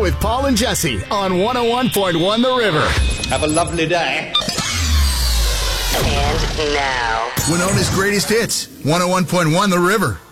with Paul and Jesse on 101.1 The River. Have a lovely day. And now, Winona's greatest hits, 101.1 The River.